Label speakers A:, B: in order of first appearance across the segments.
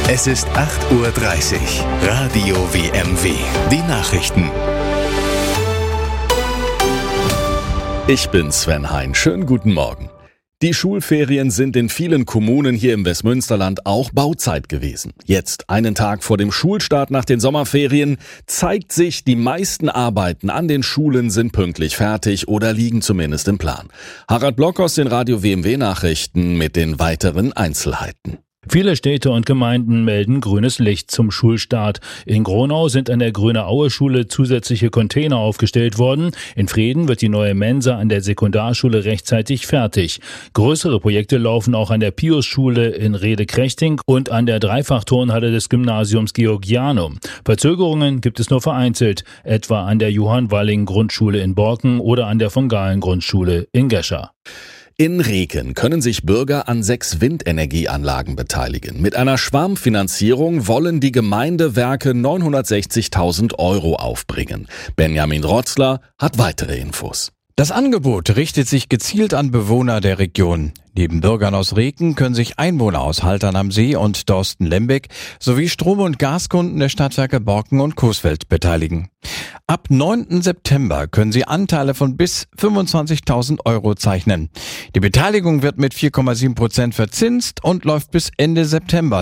A: Es ist 8:30 Uhr. Radio WMW. Die Nachrichten.
B: Ich bin Sven Hein. Schönen guten Morgen. Die Schulferien sind in vielen Kommunen hier im Westmünsterland auch Bauzeit gewesen. Jetzt, einen Tag vor dem Schulstart nach den Sommerferien, zeigt sich, die meisten Arbeiten an den Schulen sind pünktlich fertig oder liegen zumindest im Plan. Harald Block aus den Radio WMW Nachrichten mit den weiteren Einzelheiten.
C: Viele Städte und Gemeinden melden grünes Licht zum Schulstart. In Gronau sind an der Grüne-Aue-Schule zusätzliche Container aufgestellt worden. In Vreden wird die neue Mensa an der Sekundarschule rechtzeitig fertig. Größere Projekte laufen auch an der Pius-Schule in Rede-Krechting und an der Dreifachturnhalle des Gymnasiums Georgianum. Verzögerungen gibt es nur vereinzelt, etwa an der Johann-Walling-Grundschule in Borken oder an der von Gahlen-Grundschule in Gescher.
B: In Reken können sich Bürger an 6 Windenergieanlagen beteiligen. Mit einer Schwarmfinanzierung wollen die Gemeindewerke 960.000 € aufbringen. Benjamin Rotzler hat weitere Infos.
D: Das Angebot richtet sich gezielt an Bewohner der Region. Neben Bürgern aus Reken können sich Einwohner aus Haltern am See und Dorsten-Lembeck sowie Strom- und Gaskunden der Stadtwerke Borken und Coesfeld beteiligen. Ab 9. September können sie Anteile von bis 25.000 € zeichnen. Die Beteiligung wird mit 4,7% verzinst und läuft bis Ende September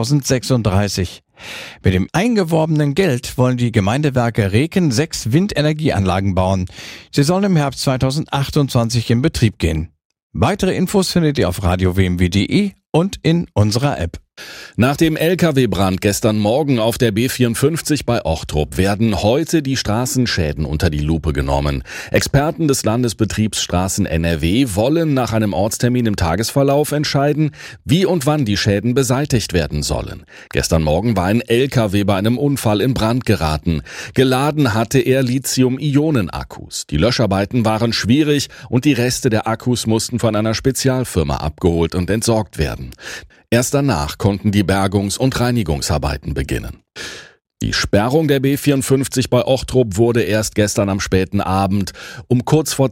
D: 2036. Mit dem eingeworbenen Geld wollen die Gemeindewerke Reken 6 Windenergieanlagen bauen. Sie sollen im Herbst 2028 in Betrieb gehen. Weitere Infos findet ihr auf radiowmw.de und in unserer App.
B: Nach dem LKW-Brand gestern Morgen auf der B54 bei Ochtrup werden heute die Straßenschäden unter die Lupe genommen. Experten des Landesbetriebs Straßen NRW wollen nach einem Ortstermin im Tagesverlauf entscheiden, wie und wann die Schäden beseitigt werden sollen. Gestern Morgen war ein LKW bei einem Unfall in Brand geraten. Geladen hatte er Lithium-Ionen-Akkus. Die Löscharbeiten waren schwierig und die Reste der Akkus mussten von einer Spezialfirma abgeholt und entsorgt werden. Erst danach konnten die Bergungs- und Reinigungsarbeiten beginnen. Die Sperrung der B54 bei Ochtrup wurde erst gestern am späten Abend um kurz vor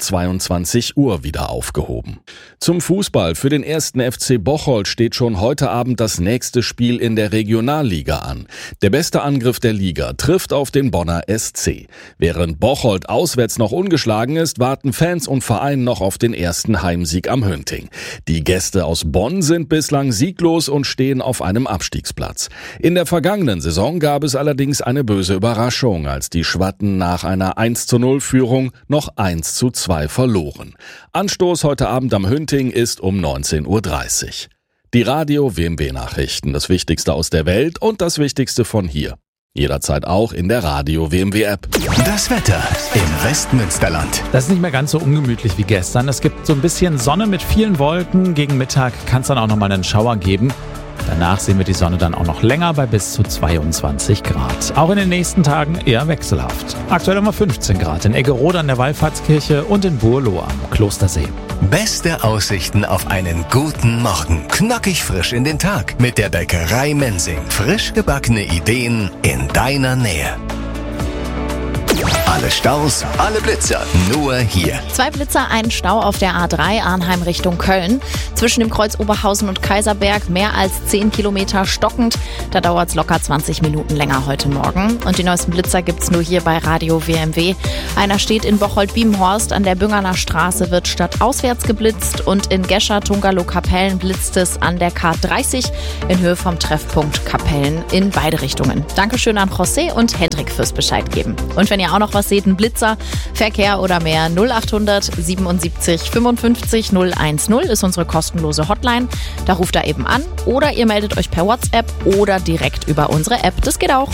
B: 22 Uhr wieder aufgehoben. Zum Fußball. Für den 1. FC Bocholt steht schon heute Abend das nächste Spiel in der Regionalliga an. Der beste Angriff der Liga trifft auf den Bonner SC. Während Bocholt auswärts noch ungeschlagen ist, warten Fans und Verein noch auf den ersten Heimsieg am Hönting. Die Gäste aus Bonn sind bislang sieglos und stehen auf einem Abstiegsplatz. In der vergangenen Saison gab es allerdings eine böse Überraschung, als die Schwatten nach einer 1:0-Führung noch 1:2 verloren. Anstoß heute Abend am Hönting ist um 19:30 Uhr. Die Radio WMW Nachrichten, das Wichtigste aus der Welt und das Wichtigste von hier. Jederzeit auch in der Radio WMW App.
A: Das Wetter im Westmünsterland.
E: Das ist nicht mehr ganz so ungemütlich wie gestern. Es gibt so ein bisschen Sonne mit vielen Wolken. Gegen Mittag kann es dann auch nochmal einen Schauer geben. Danach sehen wir die Sonne dann auch noch länger bei bis zu 22 Grad. Auch in den nächsten Tagen eher wechselhaft. Aktuell haben wir 15 Grad in Eggerode an der Wallfahrtskirche und in Burloh am Klostersee.
A: Beste Aussichten auf einen guten Morgen. Knackig frisch in den Tag mit der Bäckerei Mensing. Frisch gebackene Ideen in deiner Nähe. Alle Staus, alle Blitzer, nur hier.
F: 2 Blitzer, ein Stau auf der A3 Arnheim Richtung Köln. Zwischen dem Kreuz Oberhausen und Kaiserberg mehr als 10 Kilometer stockend. Da dauert es locker 20 Minuten länger heute Morgen. Und die neuesten Blitzer gibt's nur hier bei Radio WMW. Einer steht in Bocholt-Biebenhorst. An der Büngerner Straße wird stadtauswärts geblitzt. Und in Gescher-Tungalow-Kapellen blitzt es an der K30 in Höhe vom Treffpunkt Kapellen in beide Richtungen. Dankeschön an José und Hendrik fürs Bescheid geben. Und wenn ihr auch noch was seht, ein Blitzer, Verkehr oder mehr, 0800 77 55 010 ist unsere kostenlose Hotline. Da ruft ihr eben an oder ihr meldet euch per WhatsApp oder direkt über unsere App. Das geht auch.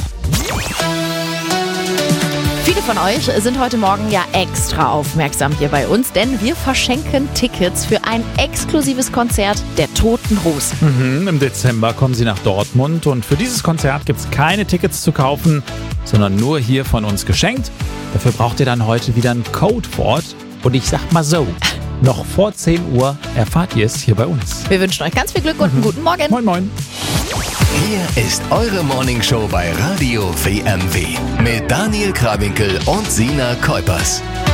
F: Viele von euch sind heute Morgen ja extra aufmerksam hier bei uns, denn wir verschenken Tickets für ein exklusives Konzert der Toten Hosen.
E: Im Dezember kommen sie nach Dortmund und für dieses Konzert gibt es keine Tickets zu kaufen, sondern nur hier von uns geschenkt. Dafür braucht ihr dann heute wieder ein Codewort und ich sag mal so, noch vor 10 Uhr erfahrt ihr es hier bei uns.
F: Wir wünschen euch ganz viel Glück und einen guten Morgen.
E: Moin, moin.
A: Hier ist eure Morningshow bei Radio WMW mit Daniel Krawinkel und Sina Kuipers.